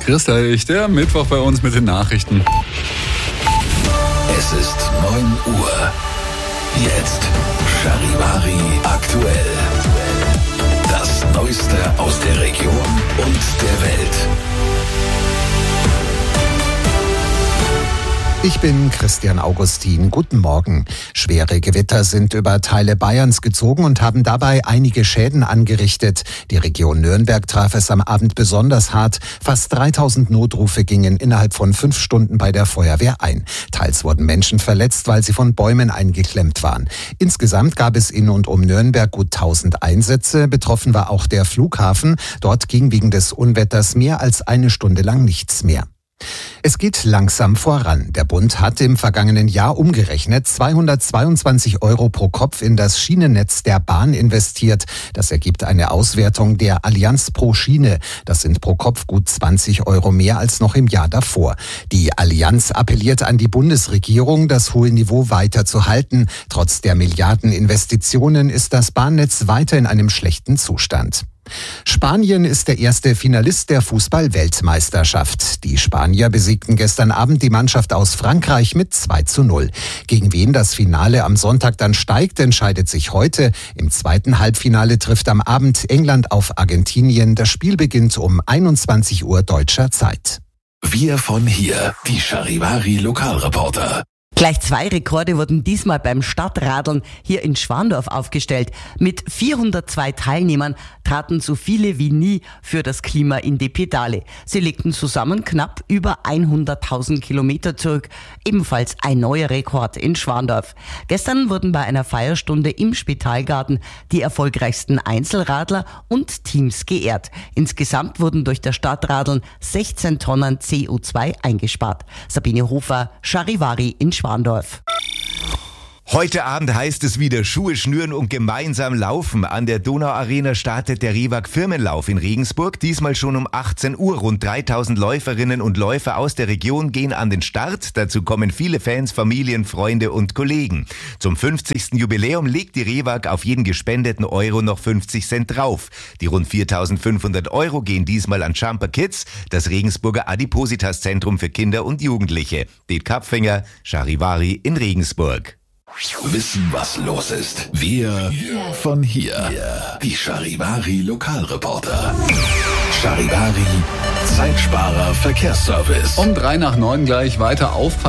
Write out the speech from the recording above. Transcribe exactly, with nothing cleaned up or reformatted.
Grüß euch, der Mittwoch bei uns mit den Nachrichten. Es ist neun Uhr. Jetzt Charivari aktuell. Das Neueste aus der Region und der Welt. Ich bin Christian Augustin. Guten Morgen. Schwere Gewitter sind über Teile Bayerns gezogen und haben dabei einige Schäden angerichtet. Die Region Nürnberg traf es am Abend besonders hart. Fast dreitausend Notrufe gingen innerhalb von fünf Stunden bei der Feuerwehr ein. Teils wurden Menschen verletzt, weil sie von Bäumen eingeklemmt waren. Insgesamt gab es in und um Nürnberg gut tausend Einsätze. Betroffen war auch der Flughafen. Dort ging wegen des Unwetters mehr als eine Stunde lang nichts mehr. Es geht langsam voran. Der Bund hat im vergangenen Jahr umgerechnet zweihundertzweiundzwanzig Euro pro Kopf in das Schienennetz der Bahn investiert. Das ergibt eine Auswertung der Allianz pro Schiene. Das sind pro Kopf gut zwanzig Euro mehr als noch im Jahr davor. Die Allianz appelliert an die Bundesregierung, das hohe Niveau weiter zu halten. Trotz der Milliardeninvestitionen ist das Bahnnetz weiter in einem schlechten Zustand. Spanien ist der erste Finalist der Fußball-Weltmeisterschaft. Die Spanier besiegten gestern Abend die Mannschaft aus Frankreich mit zwei zu null. Gegen wen das Finale am Sonntag dann steigt, entscheidet sich heute. Im zweiten Halbfinale trifft am Abend England auf Argentinien. Das Spiel beginnt um einundzwanzig Uhr deutscher Zeit. Wir von hier, die Charivari Lokalreporter. Gleich zwei Rekorde wurden diesmal beim Stadtradeln hier in Schwandorf aufgestellt. Mit vierhundertzwei Teilnehmern traten so viele wie nie für das Klima in die Pedale. Sie legten zusammen knapp über hunderttausend Kilometer zurück. Ebenfalls ein neuer Rekord in Schwandorf. Gestern wurden bei einer Feierstunde im Spitalgarten die erfolgreichsten Einzelradler und Teams geehrt. Insgesamt wurden durch das Stadtradeln sechzehn Tonnen C O zwei eingespart. Sabine Hofer, Charivari in Schwandorf. Schwandorf. Heute Abend heißt es wieder Schuhe schnüren und gemeinsam laufen. An der Donauarena startet der Rewag Firmenlauf in Regensburg. Diesmal schon um achtzehn Uhr. Rund dreitausend Läuferinnen und Läufer aus der Region gehen an den Start. Dazu kommen viele Fans, Familien, Freunde und Kollegen. Zum fünfzigsten Jubiläum legt die Rewag auf jeden gespendeten Euro noch fünfzig Cent drauf. Die rund viertausendfünfhundert Euro gehen diesmal an Jumper Kids, das Regensburger Adipositas-Zentrum für Kinder und Jugendliche. Det Kapfinger, Charivari in Regensburg. Wissen, was los ist. Wir von hier. Die Charivari Lokalreporter. Charivari Zeitsparer Verkehrsservice. Um drei nach neun gleich weiter auf.